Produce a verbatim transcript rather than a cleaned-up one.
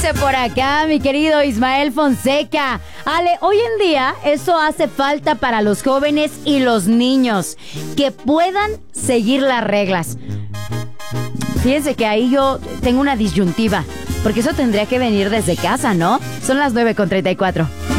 Dice por acá mi querido Ismael Fonseca. Ale, hoy en día eso hace falta para los jóvenes y los niños, que puedan seguir las reglas. Fíjense que ahí yo tengo una disyuntiva, porque eso tendría que venir desde casa, ¿no? Son las nueve con treinta y cuatro.